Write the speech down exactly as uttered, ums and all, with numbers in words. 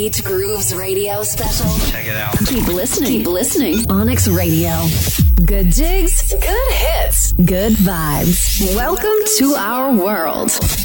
Beach Grooves Radio special. Check it out. Keep listening. Keep listening. Onyx Radio. Good jigs, good hits, good vibes. Welcome to our world.